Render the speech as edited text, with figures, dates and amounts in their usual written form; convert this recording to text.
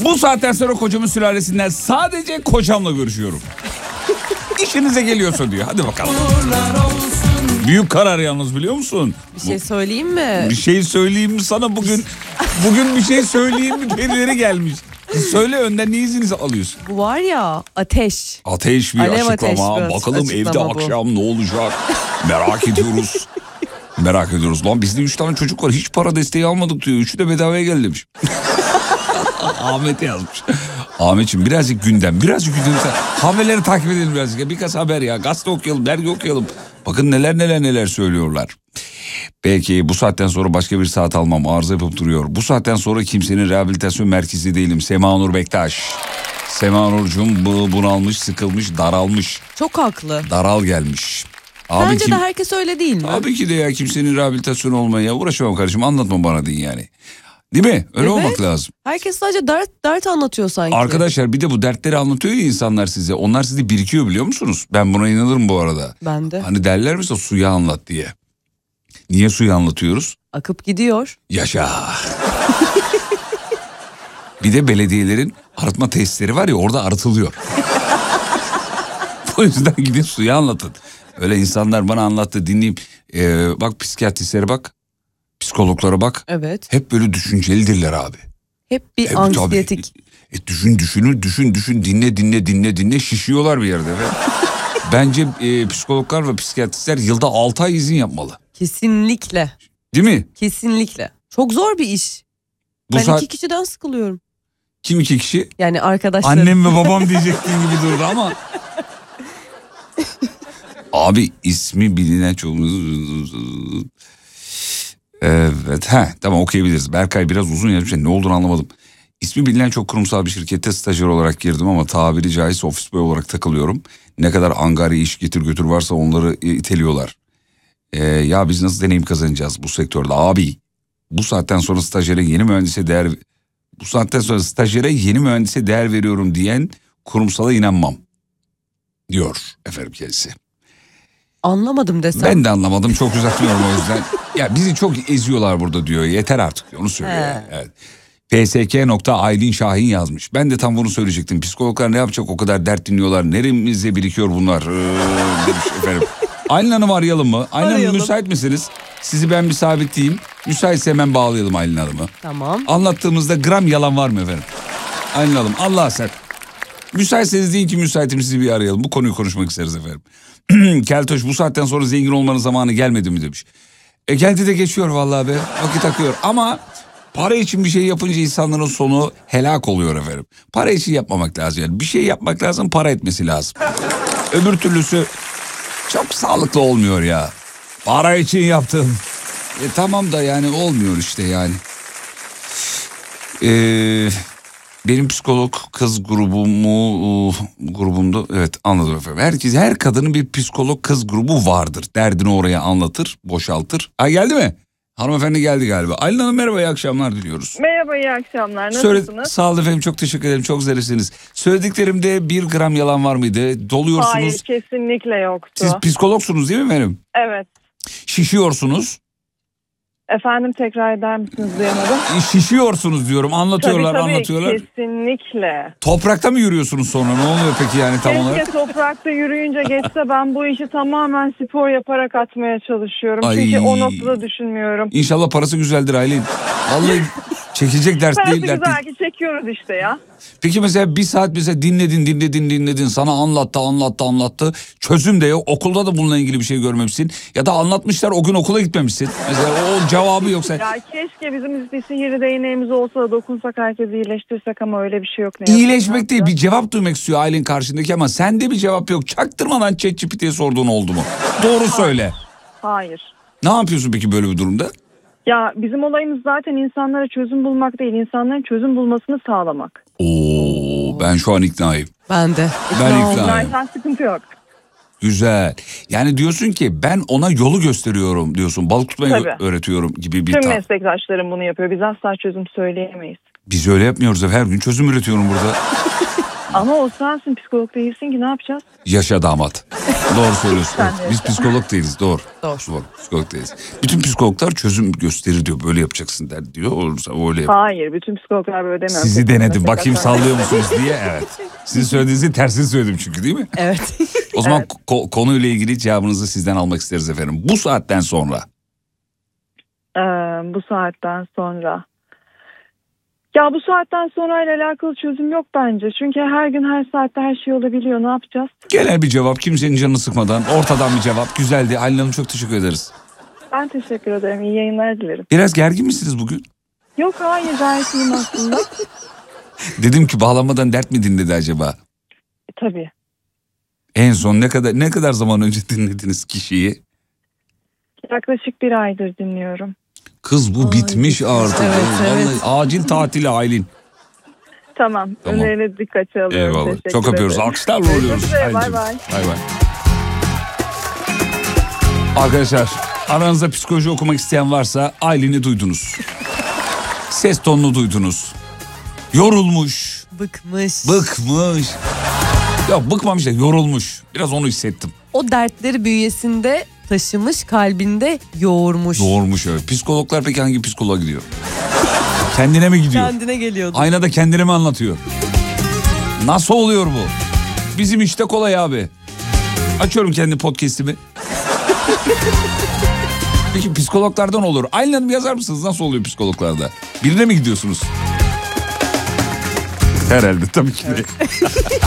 Bu saatten sonra kocamın sülalesinden sadece kocamla görüşüyorum. İşinize geliyorsa diyor. Hadi bakalım. Büyük karar yalnız, biliyor musun? Bir şey söyleyeyim mi? Bir şey söyleyeyim mi sana bugün? Bugün bir şey söyleyeyim mi? Birileri gelmiş. Söyle, önden niye izinizi alıyorsun? Bu var ya, ateş. Ateş bir Alev açıklama. ateş bir Bakalım açıklama evde bu. akşam ne olacak? Merak ediyoruz. Merak ediyoruz. Lan bizde 3 tane çocuk var. Hiç para desteği almadık diyor. 3'ü de bedavaya geldi demiş. Ahmet yazmış. Ahmetciğim birazcık gündem. Haberleri takip edelim birazcık. Birkaç haber ya. Gazete okuyalım, dergi okuyalım. Bakın neler söylüyorlar. Peki bu saatten sonra başka bir saat almam. Arıza yapıp duruyor. Bu saatten sonra kimsenin rehabilitasyon merkezi değilim. Sema Nur Bektaş. Sema Nurcuğum bunalmış, sıkılmış, daralmış. Çok haklı. Daral gelmiş. Abi Bence de herkes öyle değil mi? Tabii ki de ya, kimsenin rehabilitasyonu olmaya uğraşamam kardeşim, anlatma bana deyin yani. Değil mi? Öyle olmak lazım. Herkes sadece dert anlatıyor sanki. Arkadaşlar bir de bu dertleri anlatıyor ya insanlar size. Onlar size birikiyor, biliyor musunuz? Ben buna inanırım bu arada. Ben de. Hani derler mi suyu anlat diye. Niye suyu anlatıyoruz? Akıp gidiyor. Yaşa. Bir de belediyelerin arıtma tesisleri var ya, orada arıtılıyor. O yüzden gidin suyu anlatın. Öyle insanlar bana anlattı, dinleyeyim. Bak psikiyatristlere bak. Psikologlara bak. Evet. Hep böyle düşüncelidirler abi. Hep bir anksiyetik. Düşün dinle şişiyorlar bir yerde. Bence psikologlar ve psikiyatristler yılda 6 ay izin yapmalı. Kesinlikle. Değil mi? Kesinlikle. Çok zor bir iş. Ben 2 kişiden sıkılıyorum. Kim 2 kişi? Yani arkadaşlarım. Annem ve babam diyecektin gibi durdu ama. Abi ismi bilinen çok... Evet, tamam okuyabiliriz. Berkay biraz uzun yazmış. Ne olduğunu anlamadım. İsmi bilinen çok kurumsal bir şirkette stajyer olarak girdim ama tabiri caizse ofis boy olarak takılıyorum. Ne kadar angarya iş getir götür varsa onları iteliyorlar. Ya biz nasıl deneyim kazanacağız bu sektörde abi? Bu saatten sonra stajyere yeni mühendise değer veriyorum diyen kurumsala inanmam diyor efendim kendisi. Anlamadım desem. Ben de anlamadım, çok uzatmıyorum o yüzden. Ya bizi çok eziyorlar burada diyor, yeter artık, onu söylüyor. Yani. Evet. PSK.Aylin Şahin yazmış. Ben de tam bunu söyleyecektim. Psikologlar ne yapacak, o kadar dert dinliyorlar. Neremizde birikiyor bunlar demiş efendim. Aylin Hanım arayalım mı? Aylin Hanım müsait misiniz? Sizi ben bir sabitleyeyim. Müsaitse hemen bağlayalım Aylin Hanım'ı. Tamam. Anlattığımızda gram yalan var mı efendim? Aylin Hanım Allah sen. Müsaitseniz deyin ki müsaitim, sizi bir arayalım. Bu konuyu konuşmak isteriz efendim. Keltoş bu saatten sonra zengin olmanın zamanı gelmedi mi demiş. Geldi de geçiyor vallahi be. Vakit akıyor ama para için bir şey yapınca insanların sonu helak oluyor efendim. Para için yapmamak lazım yani. Bir şey yapmak lazım, para etmesi lazım. Öbür türlüsü çok sağlıklı olmuyor ya. Para için yaptım. Tamam da yani olmuyor işte yani. Benim psikolog kız grubumda evet anladım efendim. Her kadının bir psikolog kız grubu vardır. Derdini oraya anlatır, boşaltır. Geldi mi? Hanımefendi geldi galiba. Aylin Hanım merhaba, iyi akşamlar diliyoruz. Merhaba, iyi akşamlar. Nasılsınız? Sağ olun efendim, çok teşekkür ederim. Çok zarifsiniz. Söylediklerimde 1 gram yalan var mıydı? Doluyorsunuz. Hayır, kesinlikle yoktu. Siz psikologsunuz değil mi efendim? Evet. Şişiyorsunuz. Efendim tekrar eder misiniz, duyamadım. Şişiyorsunuz diyorum, anlatıyorlar. Kesinlikle. Toprakta mı yürüyorsunuz sonra, ne oluyor peki yani tam olarak? Keşke toprakta yürüyünce geçse, ben bu işi tamamen spor yaparak atmaya çalışıyorum. Çünkü o noktada düşünmüyorum. İnşallah parası güzeldir Aylin. Vallahi çekilecek ders değil. Parası güzel ki çekiyoruz işte ya. Peki mesela bir saat mesela dinledin sana anlattı. Çözüm de yok, okulda da bununla ilgili bir şey görmemişsin. Ya da anlatmışlar, o gün okula gitmemişsin. Mesela o cevabı yoksa. Ya keşke bizim bir sihirli değneğimiz olsa da dokunsak herkesi iyileştirsek ama öyle bir şey yok. İyileşmek değil, bir cevap duymak istiyor Aylin karşındaki ama sende bir cevap yok. Çaktırmadan ChatGPT'ye sorduğun oldu mu? Doğru söyle. Hayır. Ne yapıyorsun peki böyle bir durumda? Ya bizim olayımız zaten insanlara çözüm bulmak değil, insanların çözüm bulmasını sağlamak. Ben şu an iknayım. Ben de. Ben iknayım. Zaten sıkıntı yok. Güzel. Yani diyorsun ki ben ona yolu gösteriyorum diyorsun. Balık tutmayı öğretiyorum gibi bir Tüm meslektaşlarım bunu yapıyor. Biz asla çözüm söyleyemeyiz. Biz öyle yapmıyoruz. Her gün çözüm üretiyorum burada. Ama o sensin, psikolog değilsin ki, ne yapacağız? Yaşa damat. Doğru söylüyorsun. Biz psikolog değiliz. Doğru. Psikolog değiliz. Bütün psikologlar çözüm gösterir diyor. Böyle yapacaksın der diyor. Olursa öyle yap. Hayır, bütün psikologlar böyle demiyor. Sizi denedim. Bakayım sallıyor musunuz diye. Evet. Sizin söylediğinizin tersini söyledim çünkü, değil mi? Evet. O zaman konuyla ilgili cevabınızı sizden almak isteriz efendim. Bu saatten sonra. Bu saatten sonra. Ya bu saatten sonra ile alakalı çözüm yok bence. Çünkü her gün her saatte her şey olabiliyor. Ne yapacağız? Genel bir cevap, kimsenin canını sıkmadan ortadan bir cevap. Güzeldi. Aylin Hanım, çok teşekkür ederiz. Ben teşekkür ederim. İyi yayınlar dilerim. Biraz gergin misiniz bugün? Yok, hayır, gayet iyiyim aslında. Dedim ki bağlanmadan dert mi dinledi acaba? Tabii. En son ne kadar zaman önce dinlediniz kişiyi? Yaklaşık 1 aydır dinliyorum. Kız bu bitmiş artık. Evet, evet. Vallahi acil tatile Aylin. Tamam. Önerine dikkate alıyorum. Eyvallah. Teşekkür Çok öpüyoruz. ederim. Alkışlarla uğurluyoruz. Bay bay. Bay bay. Arkadaşlar, aranızda psikoloji okumak isteyen varsa Aylin'i duydunuz. Ses tonunu duydunuz. Yorulmuş. Bıkmış. Yok, bıkmamış da yorulmuş. Biraz onu hissettim. O dertleri bünyesinde taşımış, kalbinde yoğurmuş. Doğurmuş öyle. Psikologlar peki hangi psikoloğa gidiyor? Kendine mi gidiyor? Kendine geliyordu. Aynada kendine mi anlatıyor? Nasıl oluyor bu? Bizim işte kolay abi. Açıyorum kendi podcast'imi. Peki psikologlardan olur. Aylin Hanım, yazar mısınız? Nasıl oluyor psikologlarda? Birine mi gidiyorsunuz? Herhalde, tabii ki de.